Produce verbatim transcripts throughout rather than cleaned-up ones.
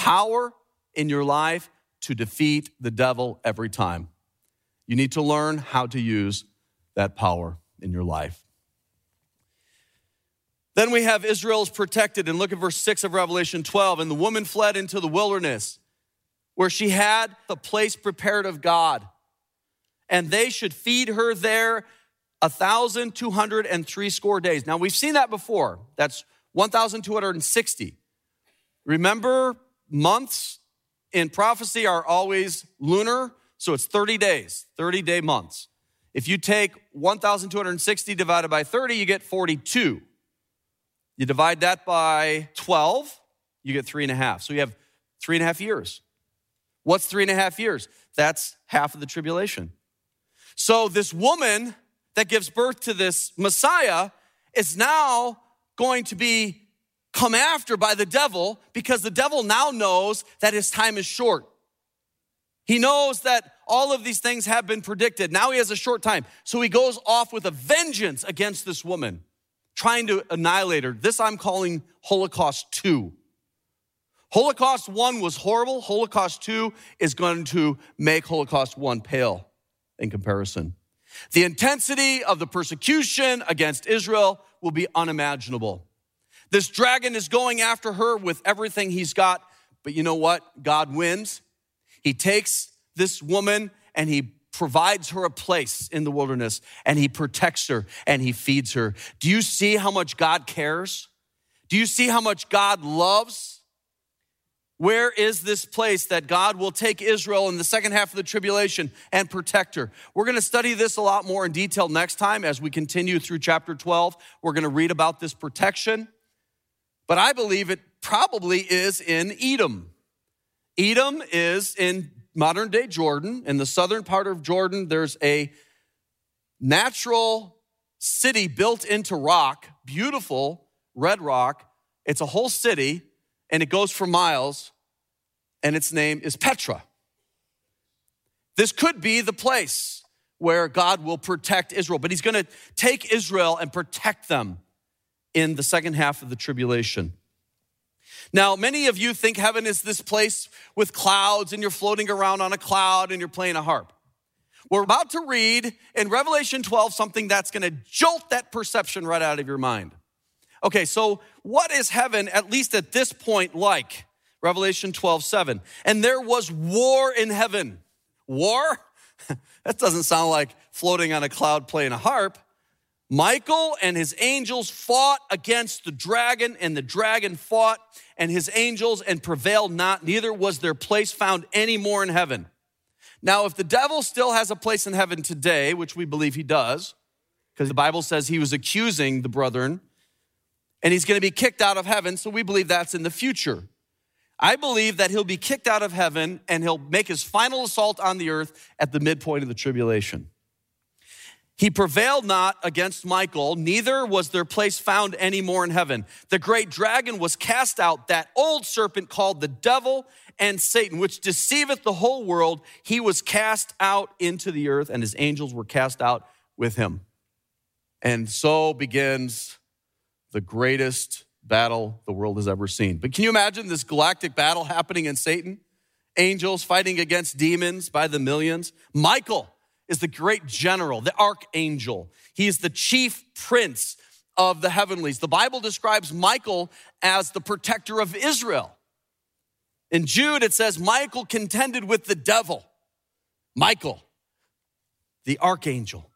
power in your life to defeat the devil every time. You need to learn how to use that power in your life. Then we have Israel's protected, and look at verse six of Revelation twelve. And the woman fled into the wilderness, where she had the place prepared of God, and they should feed her there a thousand two hundred and three score days. Now we've seen that before. That's one thousand two hundred and sixty. Remember, months in prophecy are always lunar, so it's thirty days, thirty-day months. If you take one thousand two hundred and sixty divided by thirty, you get forty-two. You divide that by twelve, you get three and a half. So you have three and a half years. What's three and a half years? That's half of the tribulation. So this woman that gives birth to this Messiah is now going to be come after by the devil, because the devil now knows that his time is short. He knows that all of these things have been predicted. Now he has a short time. So he goes off with a vengeance against this woman, trying to annihilate her. This I'm calling Holocaust two. Holocaust one was horrible. Holocaust two is going to make Holocaust one pale in comparison. The intensity of the persecution against Israel will be unimaginable. This dragon is going after her with everything he's got. But you know what? God wins. He takes this woman and he provides her a place in the wilderness, and he protects her and he feeds her. Do you see how much God cares? Do you see how much God loves? Where is this place that God will take Israel in the second half of the tribulation and protect her? We're going to study this a lot more in detail next time as we continue through chapter twelve. We're going to read about this protection. But I believe it probably is in Edom. Edom is in modern day Jordan. In the southern part of Jordan, there's a natural city built into rock, beautiful red rock. It's a whole city, and it goes for miles, and its name is Petra. This could be the place where God will protect Israel, but he's going to take Israel and protect them in the second half of the tribulation. Now, many of you think heaven is this place with clouds and you're floating around on a cloud and you're playing a harp. We're about to read in Revelation twelve something that's going to jolt that perception right out of your mind. Okay, so what is heaven, at least at this point, like? Revelation twelve seven. And there was war in heaven. War? That doesn't sound like floating on a cloud playing a harp. Michael and his angels fought against the dragon, and the dragon fought and his angels and prevailed not. Neither was their place found any more in heaven. Now, if the devil still has a place in heaven today, which we believe he does, because the Bible says he was accusing the brethren, and he's going to be kicked out of heaven, so we believe that's in the future. I believe that he'll be kicked out of heaven and he'll make his final assault on the earth at the midpoint of the tribulation. He prevailed not against Michael, neither was their place found any more in heaven. The great dragon was cast out, that old serpent called the devil and Satan, which deceiveth the whole world. He was cast out into the earth, and his angels were cast out with him. And so begins the greatest battle the world has ever seen. But can you imagine this galactic battle happening in Satan? Angels fighting against demons by the millions. Michael is the great general, the archangel. He is the chief prince of the heavenlies. The Bible describes Michael as the protector of Israel. In Jude, it says, Michael contended with the devil. Michael, the archangel.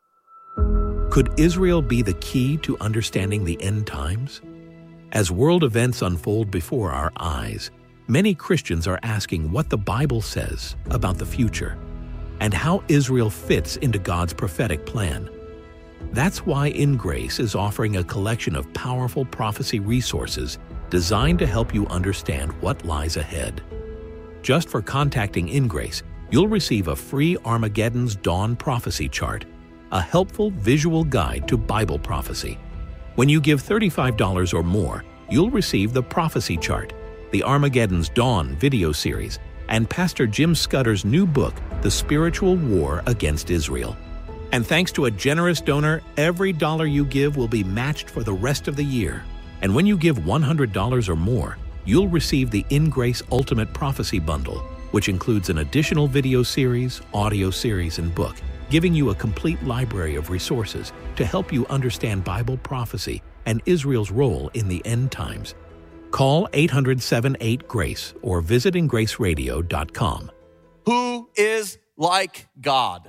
Could Israel be the key to understanding the end times? As world events unfold before our eyes, many Christians are asking what the Bible says about the future and how Israel fits into God's prophetic plan. That's why In Grace is offering a collection of powerful prophecy resources designed to help you understand what lies ahead. Just for contacting In Grace, you'll receive a free Armageddon's Dawn prophecy chart, a helpful visual guide to Bible prophecy. When you give thirty-five dollars or more, you'll receive the prophecy chart, the Armageddon's Dawn video series, and Pastor Jim Scudder's new book, The Spiritual War Against Israel. And thanks to a generous donor, every dollar you give will be matched for the rest of the year. And when you give one hundred dollars or more, you'll receive the In Grace Ultimate Prophecy Bundle, which includes an additional video series, audio series, and book, giving you a complete library of resources to help you understand Bible prophecy and Israel's role in the end times. Call eight hundred, seven eight, GRACE or visit in grace radio dot com. Who is like God?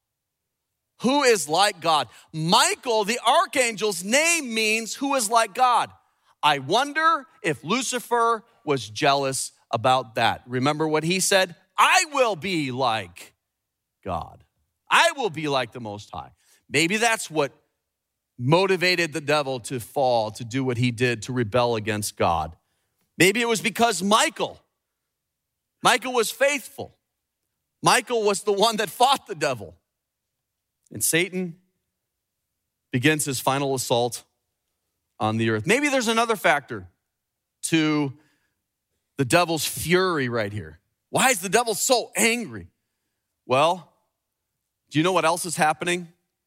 Who is like God? Michael, the archangel's name means who is like God. I wonder if Lucifer was jealous about that. Remember what he said? I will be like God. I will be like the Most High. Maybe that's what motivated the devil to fall, to do what he did, to rebel against God. Maybe it was because Michael, Michael was faithful. Michael was the one that fought the devil. And Satan begins his final assault on the earth. Maybe there's another factor to the devil's fury right here. Why is the devil so angry? Well, do you know what else is happening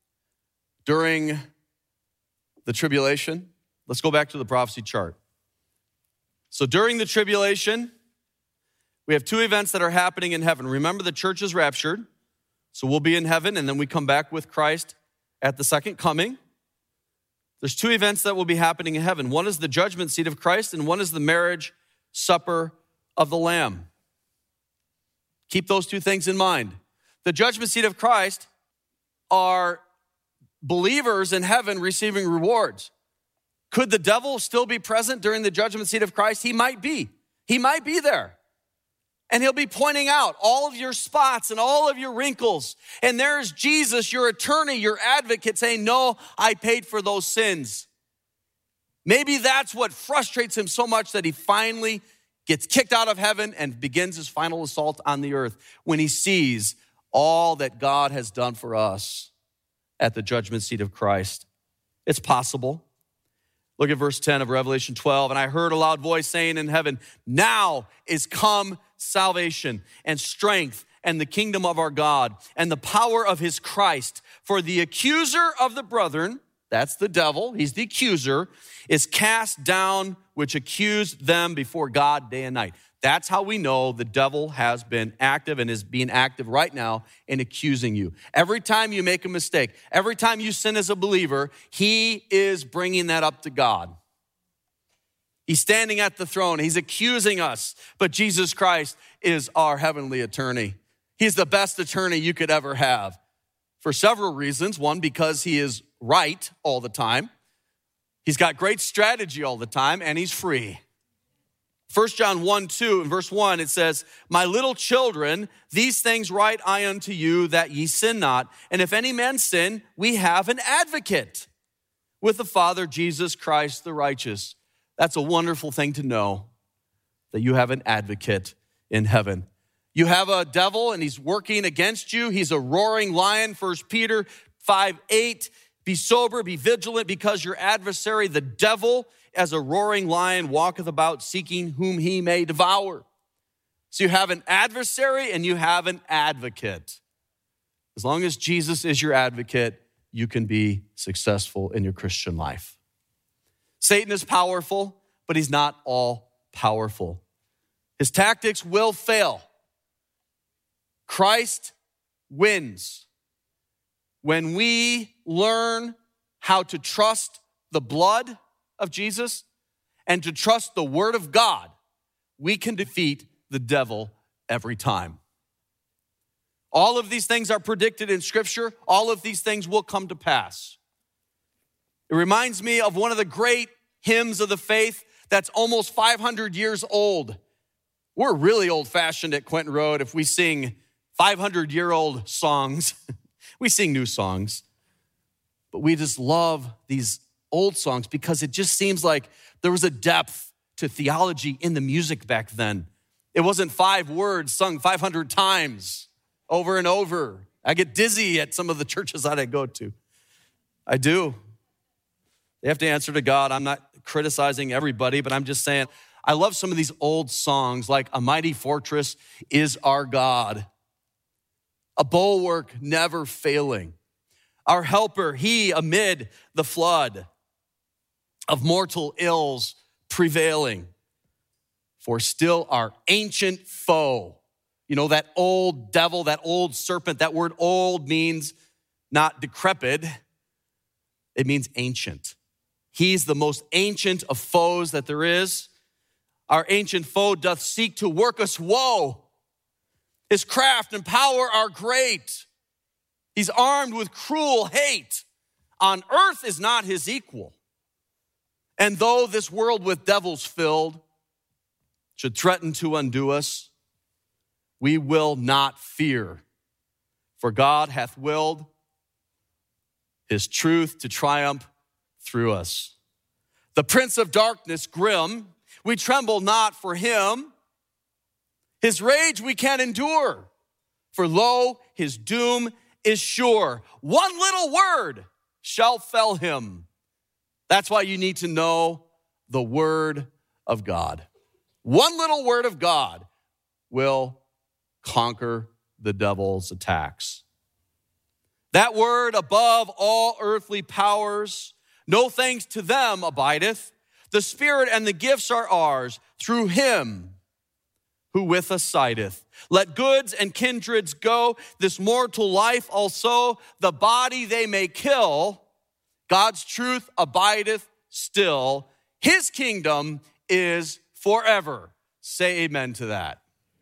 during the tribulation? Let's go back to the prophecy chart. So during the tribulation, we have two events that are happening in heaven. Remember, the church is raptured. So we'll be in heaven, and then we come back with Christ at the second coming. There's two events that will be happening in heaven. One is the judgment seat of Christ, and one is the marriage supper of the Lamb. Keep those two things in mind. The judgment seat of Christ are believers in heaven receiving rewards. Could the devil still be present during the judgment seat of Christ? He might be. He might be there. And he'll be pointing out all of your spots and all of your wrinkles. And there's Jesus, your attorney, your advocate, saying, no, I paid for those sins. Maybe that's what frustrates him so much that he finally gets kicked out of heaven and begins his final assault on the earth when he sees all that God has done for us at the judgment seat of Christ. It's possible. Look at verse ten of Revelation twelve. And I heard a loud voice saying in heaven, now is come salvation and strength and the kingdom of our God and the power of his Christ. For the accuser of the brethren, that's the devil, he's the accuser, is cast down, which accused them before God day and night. That's how we know the devil has been active and is being active right now in accusing you. Every time you make a mistake, every time you sin as a believer, he is bringing that up to God. He's standing at the throne. He's accusing us, but Jesus Christ is our heavenly attorney. He's the best attorney you could ever have for several reasons. One, because he is right all the time. He's got great strategy all the time, and he's free. First John one, two, in verse one, it says, my little children, these things write I unto you, that ye sin not. And if any man sin, we have an advocate with the Father, Jesus Christ the righteous. That's a wonderful thing to know, that you have an advocate in heaven. You have a devil and he's working against you. He's a roaring lion, First Peter five, eight. Be sober, be vigilant, because your adversary, the devil, as a roaring lion, walketh about seeking whom he may devour. So you have an adversary and you have an advocate. As long as Jesus is your advocate, you can be successful in your Christian life. Satan is powerful, but he's not all powerful. His tactics will fail. Christ wins. When we learn how to trust the blood of Jesus and to trust the word of God, we can defeat the devil every time. All of these things are predicted in Scripture. All of these things will come to pass. It reminds me of one of the great hymns of the faith that's almost five hundred years old. We're really old-fashioned at Quentin Road if we sing five hundred-year-old songs. We sing new songs, but we just love these old songs because it just seems like there was a depth to theology in the music back then. It wasn't five words sung five hundred times over and over. I get dizzy at some of the churches that I go to. I do. They have to answer to God. I'm not criticizing everybody, but I'm just saying, I love some of these old songs like A Mighty Fortress is Our God. A bulwark never failing. Our helper, he amid the flood of mortal ills prevailing. For still our ancient foe, you know, that old devil, that old serpent, that word old means not decrepit, it means ancient. He's the most ancient of foes that there is. Our ancient foe doth seek to work us woe. His craft and power are great. He's armed with cruel hate. On earth is not his equal. And though this world with devils filled should threaten to undo us, we will not fear. For God hath willed his truth to triumph through us. The prince of darkness, grim, we tremble not for him. His rage we can endure. For lo, his doom is sure. One little word shall fell him. That's why you need to know the word of God. One little word of God will conquer the devil's attacks. That word above all earthly powers, no thanks to them abideth. The Spirit and the gifts are ours through him who with us sideth. Let goods and kindreds go, this mortal life also, the body they may kill. God's truth abideth still. His kingdom is forever. Say amen to that.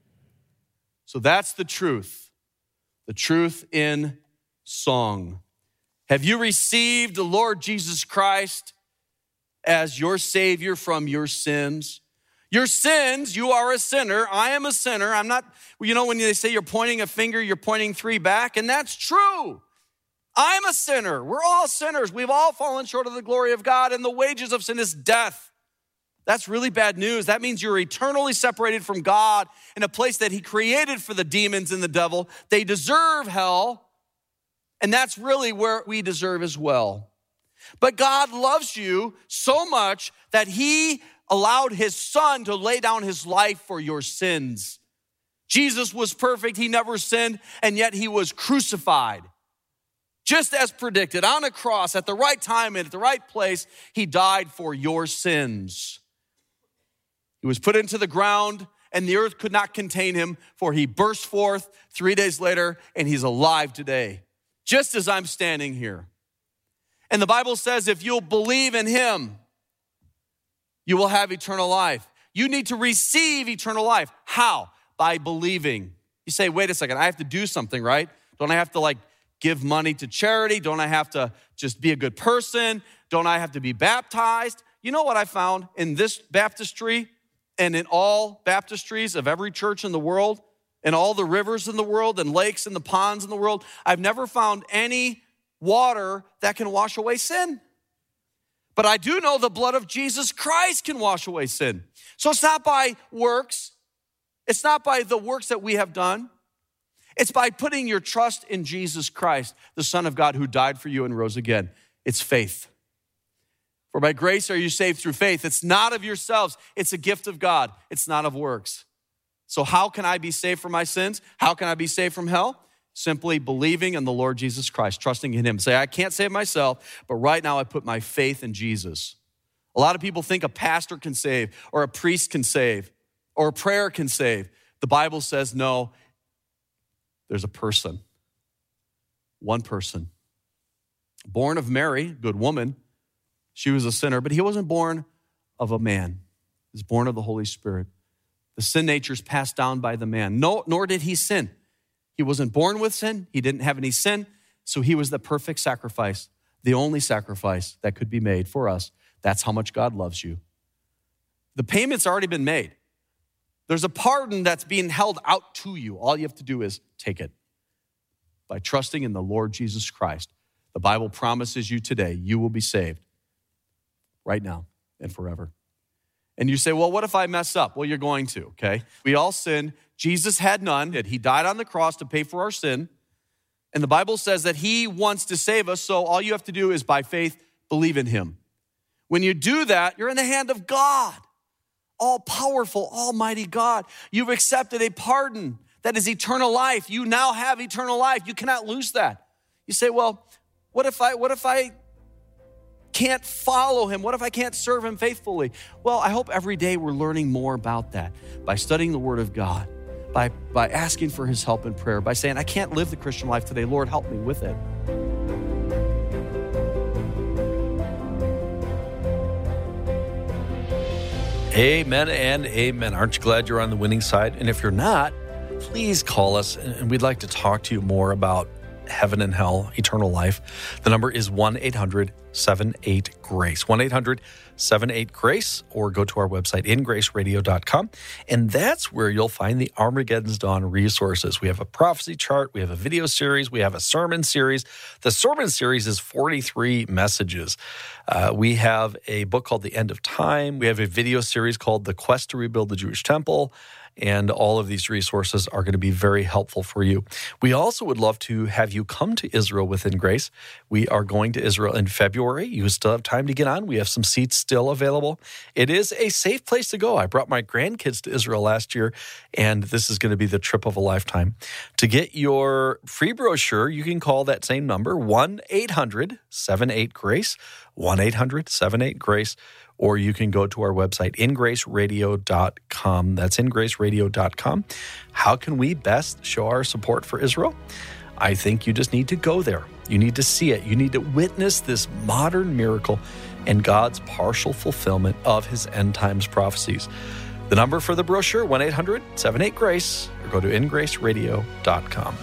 So that's the truth. The truth in song. Have you received the Lord Jesus Christ as your Savior from your sins? Your sins, you are a sinner. I am a sinner. I'm not, you know, when they say you're pointing a finger, you're pointing three back, and that's true. I'm a sinner. We're all sinners. We've all fallen short of the glory of God, and the wages of sin is death. That's really bad news. That means you're eternally separated from God in a place that he created for the demons and the devil. They deserve hell, and that's really where we deserve as well. But God loves you so much that he allowed his son to lay down his life for your sins. Jesus was perfect. He never sinned, and yet he was crucified. Just as predicted, on a cross at the right time and at the right place, he died for your sins. He was put into the ground, and the earth could not contain him, for he burst forth three days later, and he's alive today, just as I'm standing here. And the Bible says if you'll believe in him, you will have eternal life. You need to receive eternal life. How? By believing. You say, wait a second, I have to do something, right? Don't I have to like give money to charity? Don't I have to just be a good person? Don't I have to be baptized? You know what I found in this baptistry and in all baptistries of every church in the world, and all the rivers in the world and lakes and the ponds in the world? I've never found any water that can wash away sin. But I do know the blood of Jesus Christ can wash away sin. So it's not by works. It's not by the works that we have done. It's by putting your trust in Jesus Christ, the Son of God who died for you and rose again. It's faith. For by grace are you saved through faith. It's not of yourselves. It's a gift of God. It's not of works. So how can I be saved from my sins? How can I be saved from hell? Simply believing in the Lord Jesus Christ, trusting in him. Say, I can't save myself, but right now I put my faith in Jesus. A lot of people think a pastor can save, or a priest can save, or a prayer can save. The Bible says no. There's a person, one person, born of Mary, good woman. She was a sinner, but he wasn't born of a man. He was born of the Holy Spirit. The sin nature is passed down by the man. No, nor did he sin. He wasn't born with sin. He didn't have any sin. So he was the perfect sacrifice, the only sacrifice that could be made for us. That's how much God loves you. The payment's already been made. There's a pardon that's being held out to you. All you have to do is take it. By trusting in the Lord Jesus Christ, the Bible promises you today, you will be saved right now and forever. And you say, well, what if I mess up? Well, you're going to, okay? We all sin. Jesus had none. He died on the cross to pay for our sin. And the Bible says that he wants to save us, so all you have to do is by faith, believe in him. When you do that, you're in the hand of God, all-powerful, almighty God. You've accepted a pardon that is eternal life. You now have eternal life. You cannot lose that. You say, well, what if I, what if I can't follow him? What if I can't serve him faithfully? Well, I hope every day we're learning more about that by studying the Word of God, by, by asking for his help in prayer, by saying, I can't live the Christian life today. Lord, help me with it. Amen and amen. Aren't you glad you're on the winning side? And if you're not, please call us, and we'd like to talk to you more about heaven and hell, eternal life. The number is one eight hundred seven eight GRACE, one eight hundred seven eight GRACE, or go to our website, in grace radio dot com, and that's where you'll find the Armageddon's Dawn resources. We have a prophecy chart, we have a video series, we have a sermon series. The sermon series is forty-three messages. Uh, we have a book called The End of Time. We have a video series called The Quest to Rebuild the Jewish Temple. And all of these resources are going to be very helpful for you. We also would love to have you come to Israel within Grace. We are going to Israel in February. You still have time to get on. We have some seats still available. It is a safe place to go. I brought my grandkids to Israel last year, and this is going to be the trip of a lifetime. To get your free brochure, you can call that same number, one eight hundred seven eight GRACE, one eight hundred seven eight GRACE, or you can go to our website, in grace radio dot com. That's in grace radio dot com. How can we best show our support for Israel? I think you just need to go there. You need to see it. You need to witness this modern miracle and God's partial fulfillment of his end times prophecies. The number for the brochure, one eight hundred seven eight GRACE, or go to in grace radio dot com.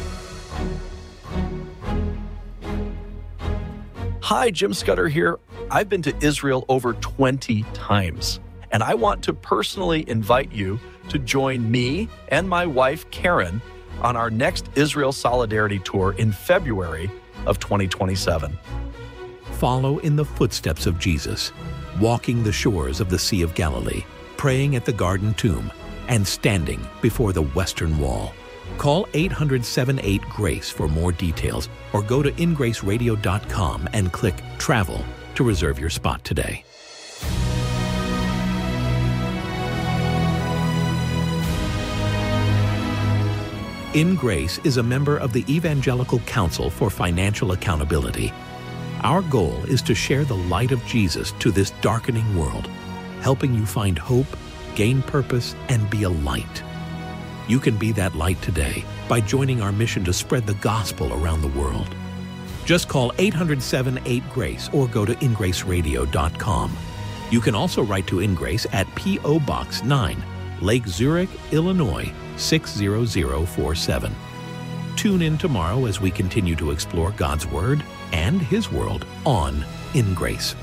Hi, Jim Scudder here. I've been to Israel over twenty times, and I want to personally invite you to join me and my wife, Karen, on our next Israel Solidarity Tour in February of twenty twenty-seven. Follow in the footsteps of Jesus, walking the shores of the Sea of Galilee, praying at the Garden Tomb, and standing before the Western Wall. Call eight hundred seven eight GRACE for more details, or go to in grace radio dot com and click Travel to reserve your spot today. In Grace is a member of the Evangelical Council for Financial Accountability. Our goal is to share the light of Jesus to this darkening world, helping you find hope, gain purpose, and be a light. You can be that light today by joining our mission to spread the gospel around the world. Just call eight hundred seven eight GRACE or go to in grace radio dot com. You can also write to InGrace at P O Box nine, Lake Zurich, Illinois six zero zero four seven. Tune in tomorrow as we continue to explore God's Word and His world on In Grace.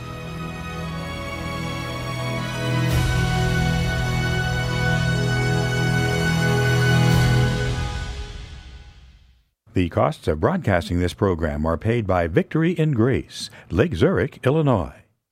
The costs of broadcasting this program are paid by Victory in Grace, Lake Zurich, Illinois.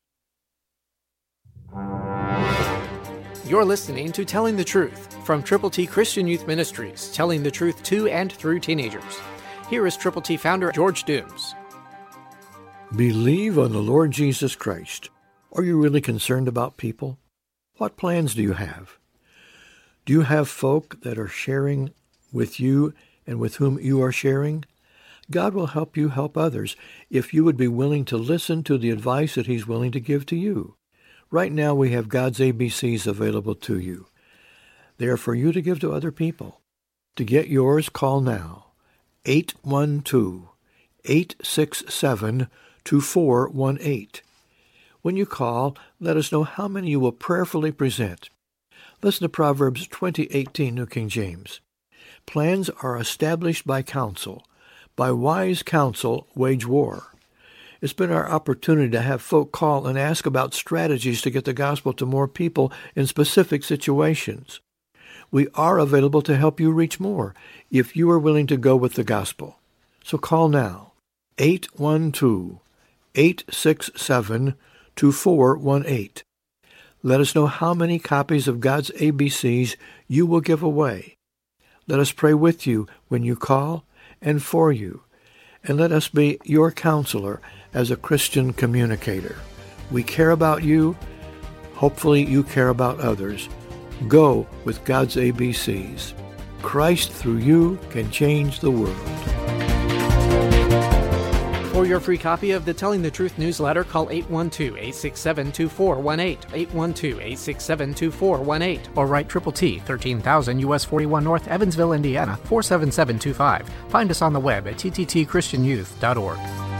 You're listening to Telling the Truth from Triple T Christian Youth Ministries, telling the truth to and through teenagers. Here is Triple T founder George Dooms. Believe on the Lord Jesus Christ. Are you really concerned about people? What plans do you have? Do you have folk that are sharing with you and with whom you are sharing? God will help you help others if you would be willing to listen to the advice that He's willing to give to you. Right now we have God's A B Cs available to you. They are for you to give to other people. To get yours, call now, eight one two, eight six seven, two four one eight. When you call, let us know how many you will prayerfully present. Listen to Proverbs twenty eighteen, New King James. Plans are established by counsel. By wise counsel, wage war. It's been our opportunity to have folk call and ask about strategies to get the gospel to more people in specific situations. We are available to help you reach more if you are willing to go with the gospel. So call now, eight one two, eight six seven, two four one eight. Let us know how many copies of God's A B Cs you will give away. Let us pray with you when you call and for you. And let us be your counselor as a Christian communicator. We care about you. Hopefully you care about others. Go with God's A B Cs. Christ through you can change the world. For your free copy of the Telling the Truth newsletter, call eight one two, eight six seven, two four one eight, eight one two, eight six seven, two four one eight, or write Triple T, thirteen thousand U S forty-one North, Evansville, Indiana, four seven seven two five. Find us on the web at t t t christian youth dot org.